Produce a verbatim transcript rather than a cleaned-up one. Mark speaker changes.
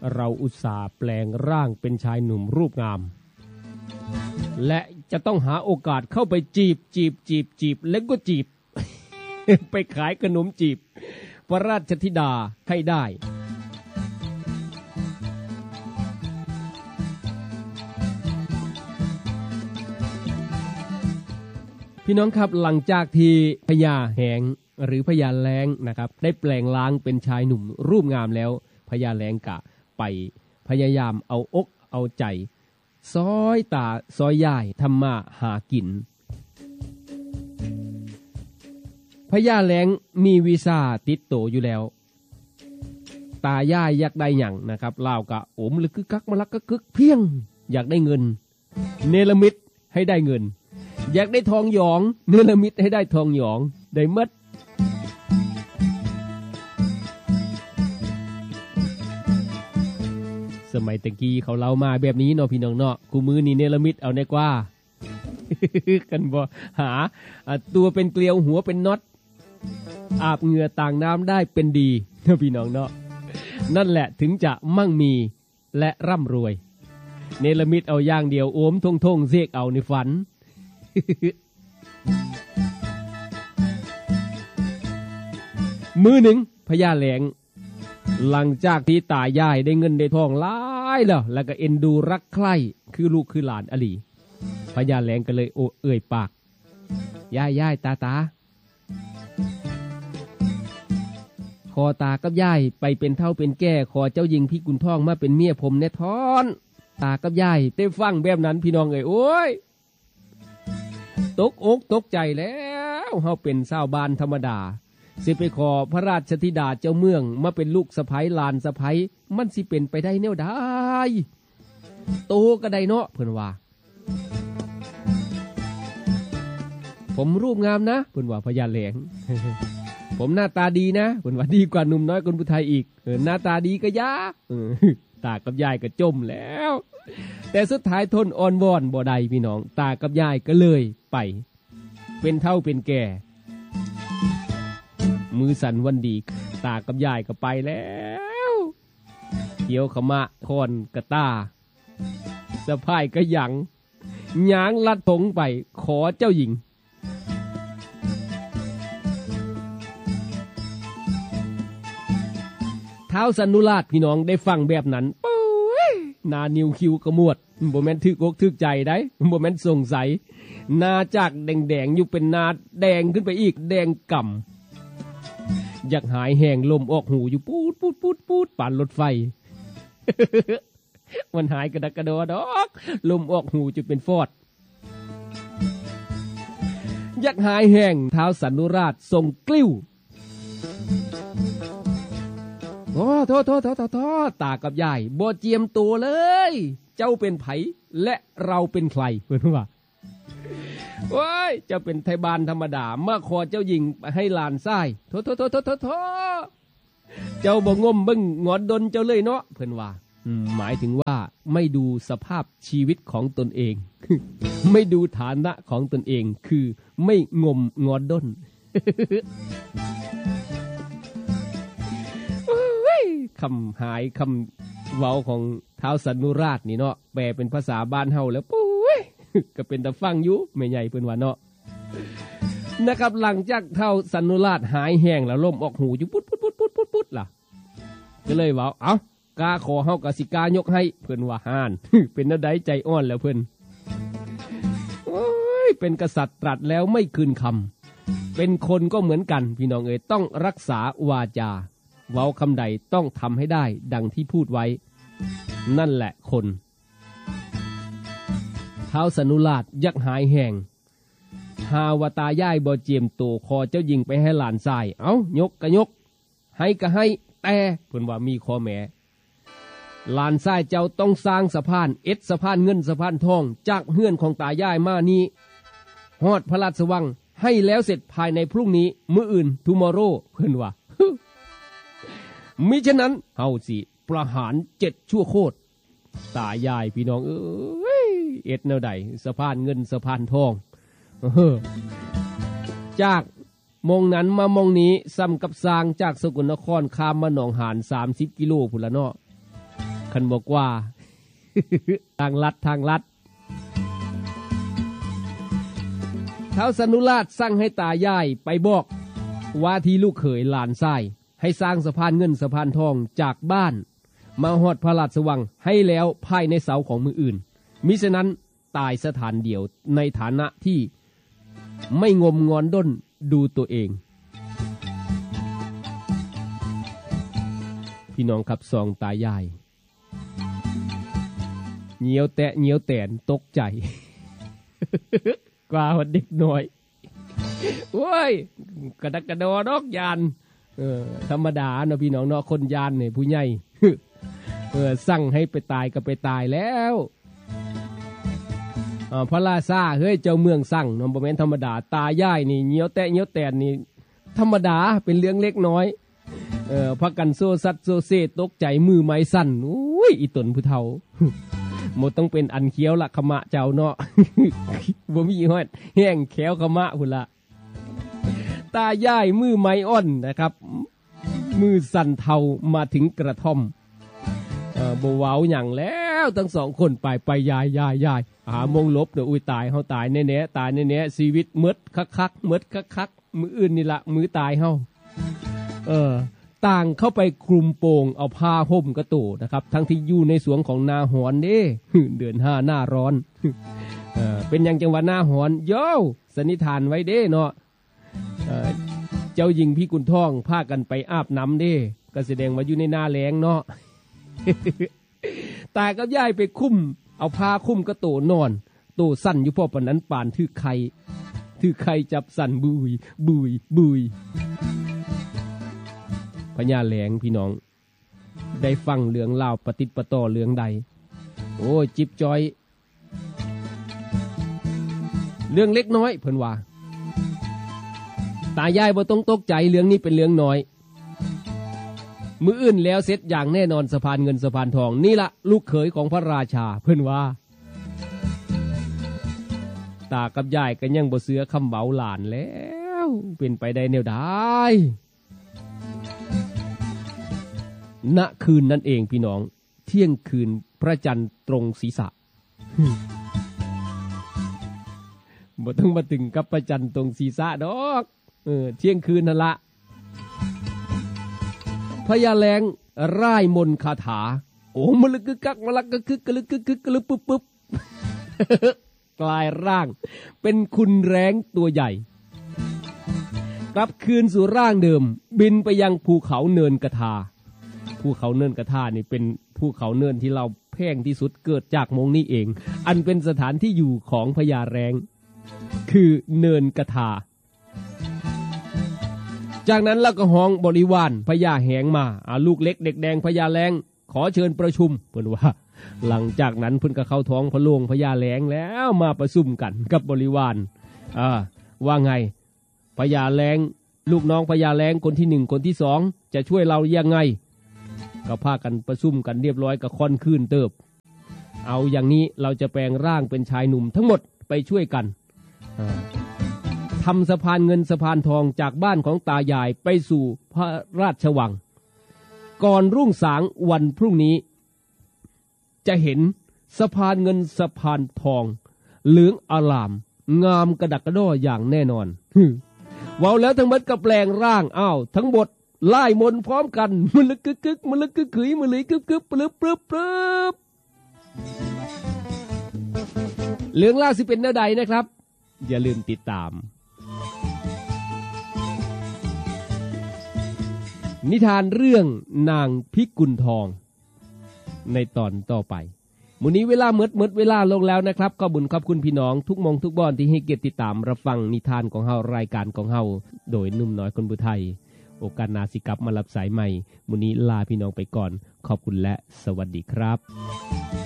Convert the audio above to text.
Speaker 1: เราอุตส่าห์แปลงร่างเป็นชายหนุ่มรูปงามและจะต้องหาโอกาสเข้าไปจีบจีบจีบจีบแล้วก็จีบ ไปขายขนมจีบพระราชธิดาให้ได้พี่น้องครับหลังจากที่พญาแหงหรือพญาแล้งนะครับได้แปลงล้างเป็นชายหนุ่มรูปงามแล้วพญาแล้งกะไปพยายามเอาอกเอาใจซอยตาซอยย่ายทำมาหากินพญาแล้งมีวีซ่าติดโตอยู่แล้วตาย่ายอยากได้หยังนะครับลาวกะโอมหรือคึกกักมะลักกะกึกเพียงอยากได้เงินเนรมิตให้ได้เงินอยากได้ทองหยองเนรมิตให้ได้ทองหยองได้หมดสมัยตะกี้เขาเล่ามาแบบนี้เนาะพี่น้องเนาะกูมือนี่เนรมิตเอาได้กว่า กันบ่หาตัวเป็นเกลียวหัวเป็นน็อตอาบเหงื่อต่างน้ำได้เป็นดีเนาะพี่น้องเนาะนั่นแหละถึงจะมั่งมีและร่ำรวยเนรมิตเอาอย่างเดียวโอมทงทงเสกเอาในฝัน มือหนึ่งพญาแหลงหลังจากที่ตายายได้เงินได้ทองหลายแล้วแล้วก็เอ็นดูรักใคร่คือลูกคือหลานอลีพญาแหลงก็เลยโอเอ่ยปากยายยายตาตาขอตากับยายไปเป็นเฒ่าเป็นแก่ขอเจ้าหญิงพี่กุนทองมาเป็นเมียผมแน่ทอนตากับยายได้ฟังแบบนั้นพี่น้องเอ้ยโอ้ยตกอกตกใจแล้วเฮาเป็นชาวบ้านธรรมดาสิไปขอพระราชธิดาเจ้าเมืองมาเป็นลูกสะใภ้หลานสะใภ้มันสิเป็นไปได้แนวใดโตก็ได้เนาะเพิ่นว่าผมรูปงามนะเพิ่นว่าพญาแหลง ผมหน้าตาดีนะเพิ่นว่าดีกว่าหนุ่มน้อยคนผู้ไทยอีกเออหน้าตาดีก็ยาเออตากับยายก็จมแล้วแต่สุดท้ายทนอ่อนวอนบ่ได้พี่น้องตากับยายก็เลยไปเป็นเฒ่าเป็นแก่มือสั่นวันดีตากับยายก็ไปแล้วเกี่ยวขมะคอนกระตาสะพายกระหยังหยางลัดถงไปขอเจ้าหญิงท้าวสันนุราชพี่น้องได้ฟังแบบนั้นปุ้ยหน้านิ้วคิ้วกระมวดบ่แม่นถึกอกถึกใจได้บ่แม่นสงสัยหน้าจากแดงๆอยู่เป็นหน้าแดงขึ้นไปอีกแดงก่ำอยากหายแห้งลมออกหูอยู่ปูดปูดปูดปูดป่านรถไฟ มันหายกระดักกระดอดอกลมออกหูจะเป็นฟอดอยากหายแห้งท้าวสันนุราชทรงกลิ้วโอ้โทษโทษโทษโทษตากับยายบ่เจียมตัวเลยเจ้าเป็นไผและเราเป็นใครเพิ่นว่าโอ้ยเจ้าเป็นไทยบ้านธรรมดาเมื่อขอเจ้าหญิงให้หลานทรายโทษโทษโทษโทษโทษเจ้าบ่งมเบิ่งงอนดนเจ้าเลยเนาะเพิ่นว่าหมายถึงว่าไม่ดูสภาพชีวิตของตนเอง ไม่ดูฐานะของตนเองคือไม่งมงอนดน คำหายคำเว้าของท้าวสันนุราชนี่เนาะแปลเป็นภาษาบ้านเฮาแล้วปุ้ยก็เป็นตาฟังอยู่แม่ใหญ่เพิ่นว่าเนาะนะครับหลังจากท้าวสันนุราชหายแห้งแล้วลมออกหูอยู่ปุ๊ดปุ๊ดปุ๊ดปุ๊ดปุ๊ดปุ๊ดล่ะก็เลยว่าเอ้ากาขอเฮาก็สิกายกให้เพิ่นว่าห่าน เป็นแนวใดใจอ่อนแล้วเพิ่นโอ้ยเป็นกษัตริย์ตรัสแล้วไม่คืนคำเป็นคนก็เหมือนกันพี่น้องเอ๋ยต้องรักษาวาจาเว้าคำใดต้องทำให้ได้ดังที่พูดไว้นั่นแหละคนท้าวสันนุราชยักหายแห้งหาวตาย่ายบ่เจียมโตคอเจ้าหญิงไปให้หลานทรายเอ้ายกก็ยกให้ก็ให้แต่เพิ่นว่ามีข้อแม้หลานทรายเจ้าต้องสร้างสะพานเอ็ดสะพานเงินสะพานทองจากเฮือนของตาย่ายมานี้ฮอดพระราชวังให้แล้วเสร็จภายในพรุ่งนี้มื้ออื่น tomorrow เพิ่นว่ามิฉะนั้นเฮาสิประหารเจ็ดชั่วโคตรตายายพี่น้องเอ้ยเอ็ดแนวใดสะพานเงินสะพานทองจากมองนั้นมามองนี้ซ้ำกับสร้างจากสกลนครข้ามมาหนองหานสามสิบกิโลพุ่นละเนาะคันบอกว่า ทางลัดทางลัดท้าวสนุราชสั่งให้ตายายไปบอกว่าที่ลูกเขยหลานชายให้สร้างสะพานเงินสะพานทองจากบ้านมาฮอดพระราชวังให้แล้วภายในเสาของมืออื่นมิฉะนั้นตายสถานเดียวในฐานะที่ไม่งมงอนด้นดูตัวเองพี่น้องครับสองตายายเหนียวแตะเหนียวแตนตกใจ กว่าเด็กน้อยโอ้ยกระดักกระดอดอกยานเออธรรมดาเนาะพี่น้องเนาะคนยานเนี่ยผู้ใหญ่ เออสั่งให้ไปตายก็ไปตายแล้วอ่าพระราชาเฮ้ยเจ้าเมืองสั่งเนาะบ่แม่นธรรมดาตายายนี่เหนียวแตะเหนียวแตนนี่ธรรมดาเป็นเรื่องเล็กน้อยเออพักกันโซซัดโซเซตกใจมือไม้สั่นโอ้ยอีตนผู้เฒ่า หมดต้องเป็นอันเคี้ยวละขมะเจ้าเนาะ บ่มีฮอดแห้งแขวขมะพุ่นละตายายมือไม้อ่อนนะครับมือสั่นเทามาถึงกระท่อมเอ่อบ่เว้าหยังแล้วทั้งสองคนไปไปยายยายยายหามงลบเด้ออุ้ยตายเฮาตายแน่ๆตายแน่ๆชีวิตหมดคักๆหมดคักๆมื้ออื่นนี่ละมื้อตายเฮาเออต่างเข้าไปคลุมโปงเอาผ้าห่มกระโตนะครับทั้งที่อยู่ในสวงของนาหอนเด้ เดือนห้าหน้าร้อน เออเป็นอย่างจังหวะหน้าหอนโย่สันนิษฐานไว้เด้เนาะเออเจ้าหญิงพี่กุนทองพากันไปอาบน้ำเด้ก็แสดงว่าอยู่ในหน้าแล้งเนาะ ตายกับยายไปคุ้มเอาผ้าคุ้มกระโตนอนโตสั่นอยู่พอปานนั้นป่านถือไข่ถือไข่จับสั่นบุยบุยบุยพญาแหลงพี่น้องได้ฟังเรื่องเล่าปฏิปต่อเรื่องใดโอ้ยจิบจอยเรื่องเล็กน้อยเพิ่นว่าตายายบ่ต้องตกใจเรื่องนี้เป็นเรื่องน้อยมื้ออื่นแล้วเสร็จอย่างแน่นอนสะพานเงินสะพานทองนี่ละลูกเขยของพระราชาเพิ่นว่าตากับยายก็ยังบ่เสือคำเว้าหลานแล้วเป็นไปได้แนวใดณคืนนั้นเองพี่น้องเที่ยงคืนพระจันทร์ตรงศีรษะ บ่ต้องมาถึงกับพระจันทร์ตรงศีรษะดอกเออเที่ยงคืนนั่นละพญาแลงร่ายมนต์คาถาโอ้มะลึกกึกกักมะลักกึกกึกกะลึกกึกกึกกะลึกปึ๊บปึ๊บ กลายร่างเป็นคุณแร้งตัวใหญ่กลับคืนสู่ร่างเดิมบินไปยังภูเขาเนินกระทาภูเขาเนินกระทานี่เป็นภูเขาเนินที่เราแพงที่สุดเกิดจากมงนี้เองอันเป็นสถานที่อยู่ของพญาแร้งคือเนินกระทาจากนั้นแล้วก็ห้องบริวารพญาแหงมาอาลูกเล็กเด็กแดงพญาแร้งขอเชิญประชุมเพิ่นว่าหลังจากนั้นเพิ่นก็เข้าท้องพระโลงพญาแร้งแล้วมาประชุมกันกับบริวารอ่าว่าไงพญาแร้งลูกน้องพญาแร้งคนที่หนึ่งคนที่สองจะช่วยเรายังไงก็พากันประชุมกันเรียบร้อยกับค่อนคืนเติบเอาอย่างนี้เราจะแปลงร่างเป็นชายหนุ่มทั้งหมดไปช่วยกันทำสะพานเงินสะพานทองจากบ้านของตายายไปสู่พระราชวังก่อนรุ่งสางวันพรุ่งนี้จะเห็นสะพานเงินสะพานทองเหลืองอลามงามกระดักกระดออย่างแน่นอนเว้าแล้วทั้งหมดก็แปลงร่างอ้าวทั้งหมดไล่มนต์พร้อมกันมะลึกกึกกึกมะลึกกึกขึยมะลึกกึกกึกปลึบปลึบปลึบเรื่องล่าสิเป็นแนวใดนะครับอย่าลืมติดตามนิทานเรื่องนางพิกุลทองในตอนต่อไปมื้อนี้เวลาหมดหมดเวลาลงแล้วนะครับก็บุญขอบคุณพี่น้องทุกมองทุกบอนที่ให้เกียรติติดตามรับฟังนิทานของเฮารายการของเฮาโดยหนุ่มน้อยคนผู้ไทยโอกาสหน้าสิกลับมารับสายใหม่มื้อนี้ลาพี่น้องไปก่อนขอบคุณและสวัสดีครับ